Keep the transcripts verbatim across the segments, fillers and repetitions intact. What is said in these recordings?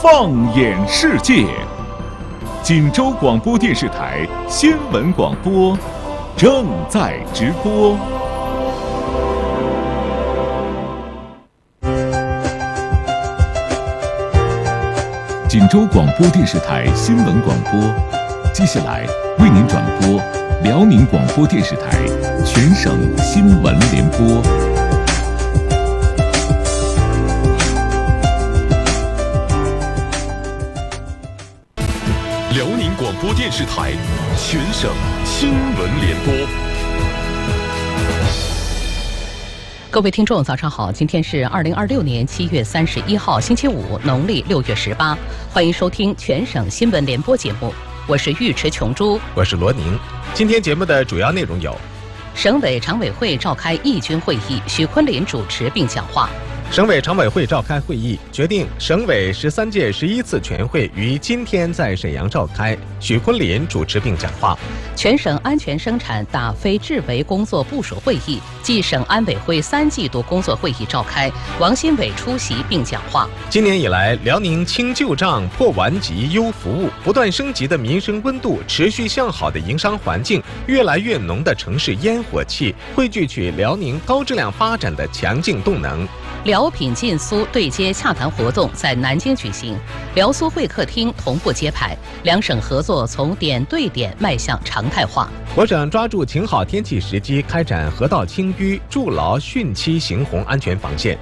放眼世界，锦州广播电视台新闻广播正在直播。锦州广播电视台新闻广播，接下来为您转播辽宁广播电视台全省新闻联播。 辽宁广播电视台全省新闻联播。 各位听众早上好，今天是二零二六年七月三十一号星期五，农历六月十八，欢迎收听全省新闻联播节目，我是尉迟琼珠， 我是罗宁。今天节目的主要内容有： 省委常委会召开义军会议，许昆林主持并讲话。 省委常委会召开会议，决定省委十三届十一次全会于今天在沈阳召开，许昆林主持并讲话。 全省安全生产打非治围工作部署会议暨省安委会三季度工作会议召开，王新伟出席并讲话。 今年以来，辽宁清旧账、破顽疾、优服务不断升级的民生温度，持续向好的营商环境，越来越浓的城市烟火气，汇聚起辽宁高质量发展的强劲动能。 辽品晋苏对接洽谈活动在南京举行，辽苏会客厅同步揭牌，两省合作从点对点迈向常态化。 我省抓住晴好天气时机，开展河道清淤，筑牢汛期行洪安全防线。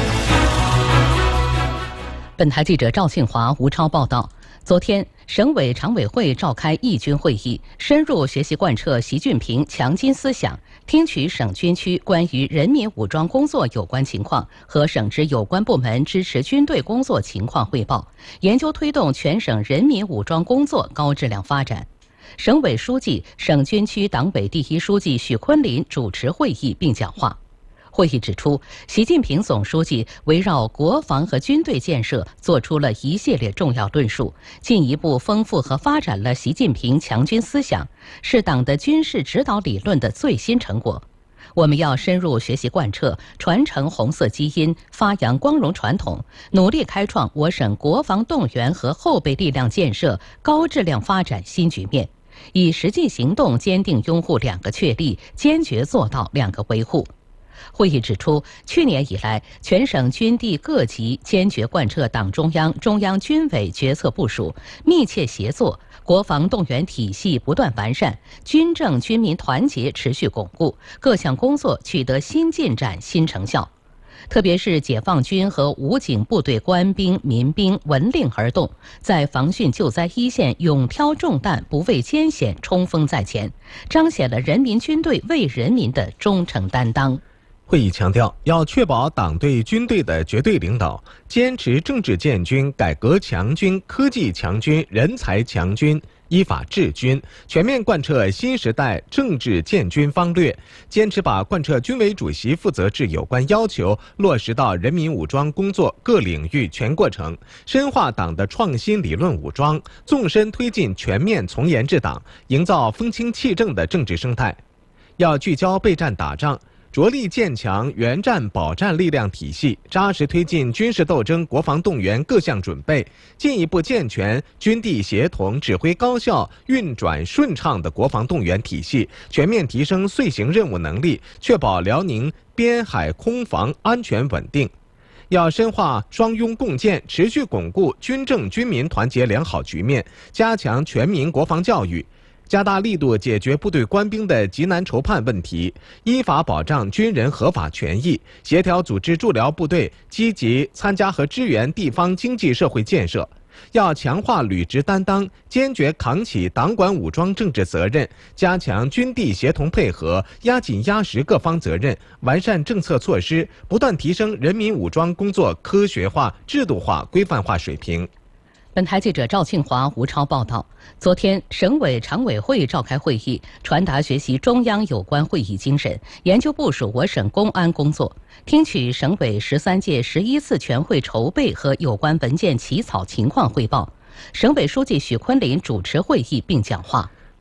本台记者赵庆华、吴超报道。昨天，省委常委会召开义军会议，深入学习贯彻习近平强军思想，听取省军区关于人民武装工作有关情况和省直有关部门支持军队工作情况汇报，研究推动全省人民武装工作高质量发展。省委书记、省军区党委第一书记许昆林主持会议并讲话。会议指出，习近平总书记围绕国防和军队建设作出了一系列重要论述，进一步丰富和发展了习近平强军思想，是党的军事指导理论的最新成果。我们要深入学习贯彻，传承红色基因，发扬光荣传统，努力开创我省国防动员和后备力量建设高质量发展新局面，以实际行动坚定拥护两个确立，坚决做到两个维护。会议指出，去年以来，全省军地各级坚决贯彻党中央、中央军委决策部署，密切协作，国防动员体系不断完善，军政军民团结持续巩固，各项工作取得新进展、新成效。特别是解放军和武警部队官兵、民兵闻令而动，在防汛救灾一线勇挑重担、不畏艰险、冲锋在前，彰显了人民军队为人民的忠诚担当。 会议强调，要确保党对军队的绝对领导，坚持政治建军、改革强军、科技强军、人才强军，依法治军，全面贯彻新时代政治建军方略，坚持把贯彻军委主席负责制有关要求落实到人民武装工作各领域全过程，深化党的创新理论武装，纵深推进全面从严治党，营造风清气正的政治生态。要聚焦备战打仗，着力建强原战保战力量体系，扎实推进军事斗争、国防动员各项准备，进一步健全军地协同、指挥高效、运转顺畅的国防动员体系，全面提升遂行任务能力，确保辽宁边海空防安全稳定。要深化双拥共建，持续巩固军政军民团结良好局面，加强全民国防教育，加大力度解决部队官兵的急难愁盼问题，依法保障军人合法权益，协调组织驻辽部队积极参加和支援地方经济社会建设。要强化履职担当，坚决扛起党管武装政治责任，加强军地协同配合，压紧压实各方责任，完善政策措施，不断提升人民武装工作科学化、制度化、规范化水平。 本台记者赵庆华、吴超报道。昨天，省委常委会召开会议，传达学习中央有关会议精神，研究部署我省公安工作，听取省委十三届十一次全会筹备和有关文件起草情况汇报。省委书记许昆林主持会议并讲话。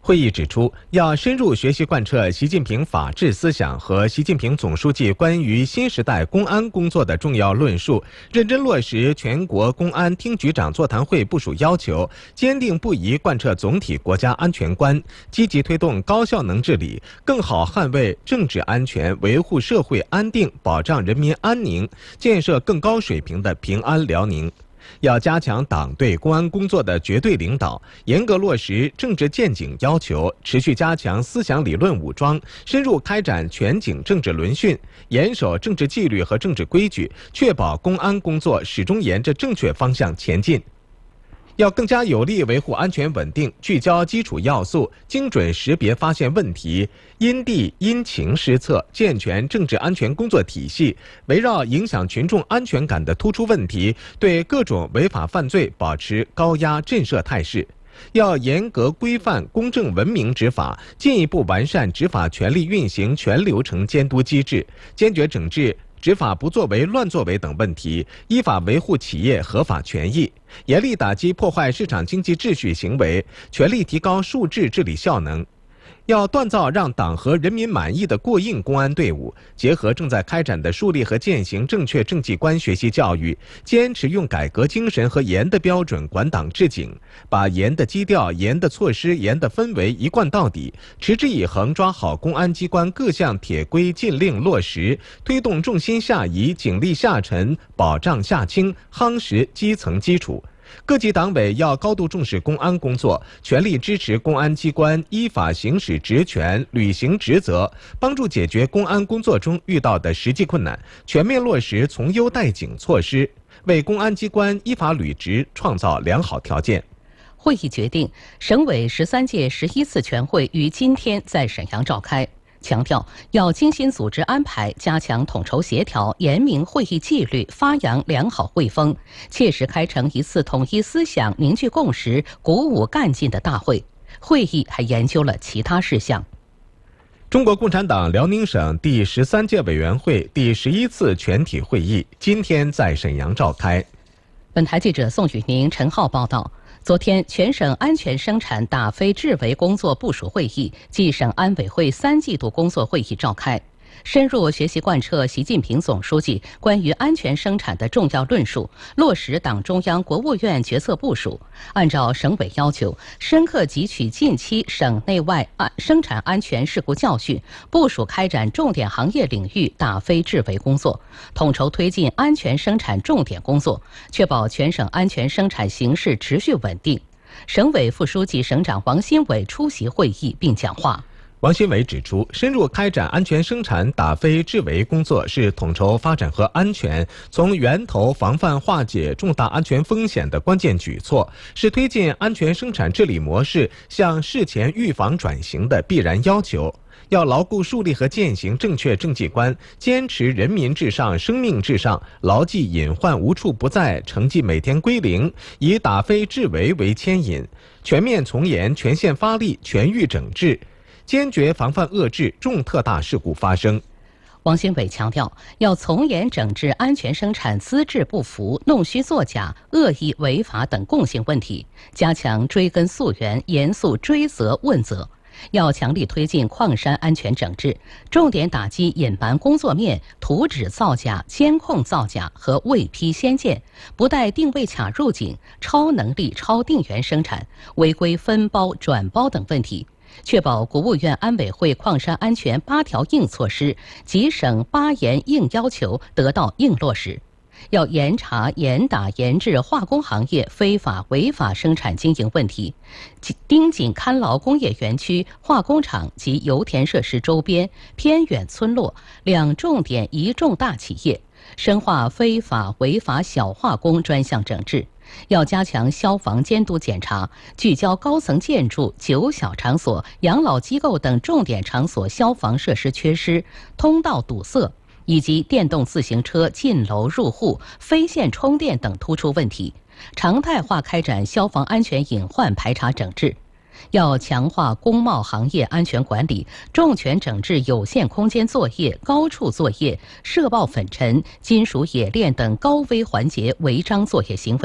会议指出，要深入学习贯彻习近平法治思想和习近平总书记关于新时代公安工作的重要论述，认真落实全国公安厅局长座谈会部署要求，坚定不移贯彻总体国家安全观，积极推动高效能治理，更好捍卫政治安全，维护社会安定，保障人民安宁，建设更高水平的平安辽宁。要加强党对公安工作的绝对领导，严格落实政治见警要求，持续加强思想理论武装，深入开展全警政治轮训，严守政治纪律和政治规矩，确保公安工作始终沿着正确方向前进。要更加有力维护安全稳定，聚焦基础要素，精准识别发现问题，因地因情施策，健全政治安全工作体系，围绕影响群众安全感的突出问题，对各种违法犯罪保持高压震慑态势。要严格规范、公正文明执法，进一步完善执法权力运行全流程监督机制，坚决整治执法不作为、乱作为等问题，依法维护企业合法权益，严厉打击破坏市场经济秩序行为，全力提高数治治理效能。要锻造让党和人民满意的过硬公安队伍，结合正在开展的树立和践行正确政绩观学习教育，坚持用改革精神和严的标准管党治警，把严的基调、严的措施、严的氛围一贯到底，持之以恒抓好公安机关各项铁规禁令落实，推动重心下移、警力下沉、保障下轻，夯实基层基础。各级党委要高度重视公安工作，全力支持公安机关依法行使职权、履行职责，帮助解决公安工作中遇到的实际困难，全面落实从优待警措施，为公安机关依法履职创造良好条件。 会议决定，省委十三届十一次全会于今天在沈阳召开。强调要精心组织安排，加强统筹协调，严明会议纪律，发扬良好会风，切实开成一次统一思想、凝聚共识、鼓舞干劲的大会。会议还研究了其他事项。 中国共产党辽宁省第十三届委员会第十一次全体会议今天在沈阳召开。 本台记者宋宇宁、陈浩报道。昨天，全省安全生产打非治为工作部署会议暨省安委会三季度工作会议召开，深入学习贯彻习近平总书记关于安全生产的重要论述，落实党中央、国务院决策部署，按照省委要求，深刻汲取近期省内外生产安全事故教训，部署开展重点行业领域打非治为工作，统筹推进安全生产重点工作，确保全省安全生产形势持续稳定。省委副书记、省长王新伟出席会议并讲话。 王新伟指出，深入开展安全生产打非治为工作是统筹发展和安全从源头防范化解重大安全风险的关键举措，是推进安全生产治理模式向事前预防转型的必然要求。要牢固树立和践行正确政绩观，坚持人民至上、生命至上，牢记隐患无处不在，成绩每天归零，以打非治为为牵引，全面从严、全线发力、全域整治，坚决防范遏制重特大事故发生。 王新伟强调，要从严整治安全生产资质不符、弄虚作假、恶意违法等共性问题，加强追根溯源、严肃追责问责。要强力推进矿山安全整治，重点打击隐瞒工作面、图纸造假、监控造假和未批先建、不带定位卡入境、超能力超定员生产、违规分包转包等问题，确保国务院安委会矿山安全八条硬措施及省八严硬要求得到硬落实。要严查、严打、严治化工行业非法违法生产经营问题，盯紧看牢工业园区、化工厂及油田设施周边、偏远村落两重点一重大企业，深化非法违法小化工专项整治。要加强消防监督检查，聚焦高层建筑、酒小场所、养老机构等重点场所消防设施缺失、通道堵塞，以及电动自行车进楼入户、非线充电等突出问题，常态化开展消防安全隐患排查整治。要强化工贸行业安全管理，重拳整治有限空间作业、高处作业、涉爆粉尘、金属冶炼等高危环节违章作业行为。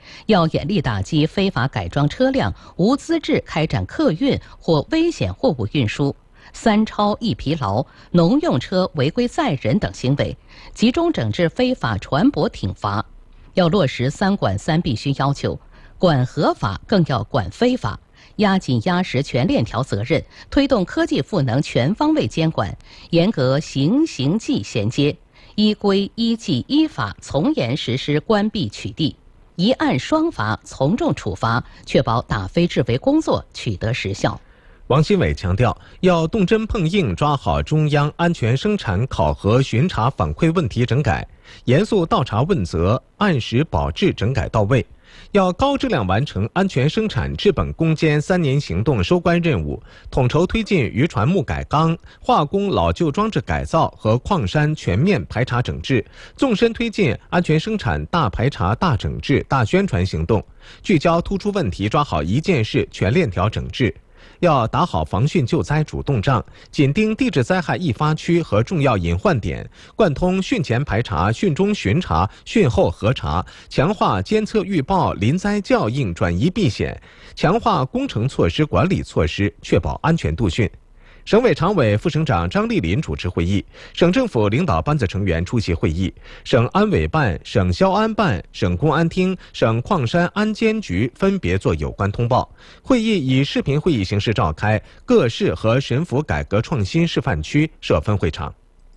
要严厉打击非法改装车辆、无资质开展客运或危险货物运输、三超一疲劳、农用车违规载人等行为，集中整治非法船舶挺罚。要落实三管三必须要求，管合法更要管非法，压紧压实全链条责任，推动科技赋能全方位监管，严格刑刑纪衔接，依规依纪依法从严实施关闭取缔，一案双罚，从重处罚，确保打非治为工作取得实效。 王新伟强调，要动真碰硬抓好中央安全生产考核巡查反馈问题整改，严肃倒查问责，按时保质整改到位。要高质量完成安全生产治本攻坚三年行动收官任务，统筹推进渔船木改缸、化工老旧装置改造和矿山全面排查整治，纵深推进安全生产大排查、大整治、大宣传行动，聚焦突出问题，抓好一件事，全链条整治。要打好防汛救灾主动仗，紧盯地质灾害易发区和重要隐患点，贯通汛前排查、汛中巡查、汛后核查，强化监测预报、临灾校应、转移避险，强化工程措施管理措施，确保安全度汛。省委常委、副省长张丽林主持会议，省政府领导班子成员出席会议，省安委办、省消安办、省公安厅、省矿山安监局分别作有关通报。会议以视频会议形式召开，各市和省府改革创新示范区设分会场。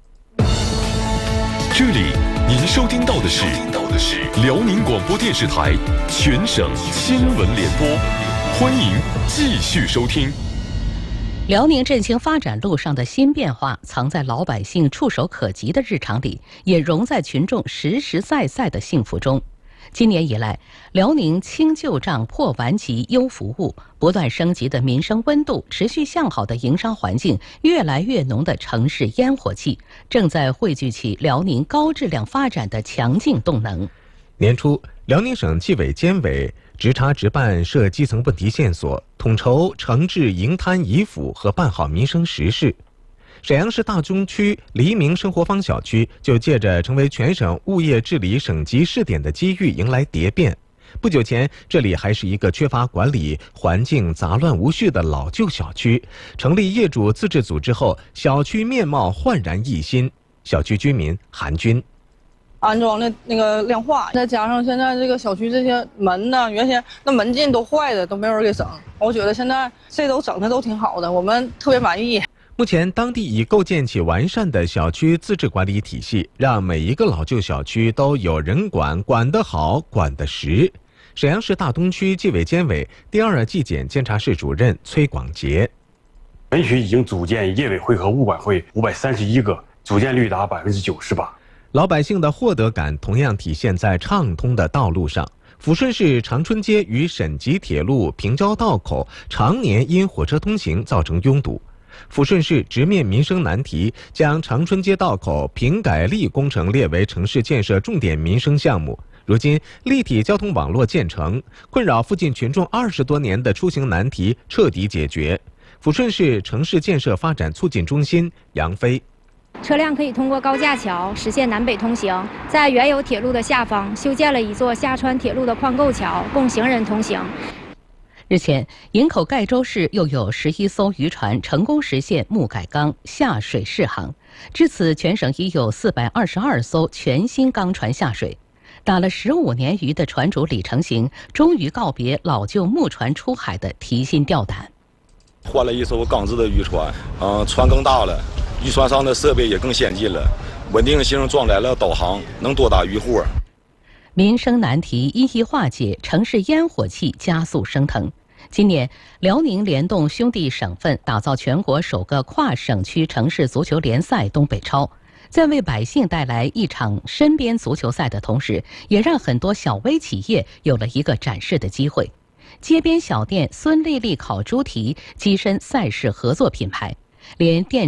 这里您收听到的是辽宁广播电视台全省新闻联播，欢迎继续收听。 辽宁振兴发展路上的新变化，藏在老百姓触手可及的日常里，也融在群众实实在在的幸福中。今年以来，辽宁清旧账破顽疾优服务，不断升级的民生温度，持续向好的营商环境，越来越浓的城市烟火气，正在汇聚起辽宁高质量发展的强劲动能。 年初，辽宁省纪委监委直插直办设基层问题线索，统筹惩治营贪遗腐和办好民生实事。沈阳市大中区黎明生活坊小区就借着成为全省物业治理省级试点的机遇，迎来蝶变。不久前，这里还是一个缺乏管理、环境杂乱无序的老旧小区，成立业主自治组织后，小区面貌焕然一新。小区居民韩军。 安装的那个亮化，再加上现在这个小区这些门呢，原先那门禁都坏的，都没有人给整。我觉得现在这都整的都挺好的，我们特别满意。 目前，当地已构建起完善的小区自治管理体系，让每一个老旧小区都有人管，管得好，管得实。沈阳市大东区纪委监委第二纪检监察室主任崔广杰： 本区已经组建业委会和物管会五百三十一个，组建率达百分之九十八。 老百姓的获得感同样体现在畅通的道路上。抚顺市长春街与沈集铁路平交道口常年因火车通行造成拥堵。抚顺市直面民生难题，将长春街道口平改立工程列为城市建设重点民生项目。如今，立体交通网络建成，困扰附近群众二十多年的出行难题彻底解决。抚顺市城市建设发展促进中心杨飞。 车辆可以通过高架桥实现南北通行，在原有铁路的下方修建了一座下穿铁路的矿构桥，供行人通行。 日前，营口盖州市又有十一艘渔船成功实现木改缸下水试航，至此全省已有四百二十二艘全新钢船下水。打了十五年鱼的船主李成行，终于告别老旧木船出海的提心吊胆。 换了一艘钢制的渔船，嗯、呃，船更大了，渔船上的设备也更先进了，稳定性装载了导航，能多打渔获。 民生难题一一化解，城市烟火气加速升腾。今年，辽宁联动兄弟省份打造全国首个跨省区城市足球联赛东北超，在为百姓带来一场身边足球赛的同时，也让很多小微企业有了一个展示的机会。街边小店孙丽丽烤猪蹄跻身赛事合作品牌，连店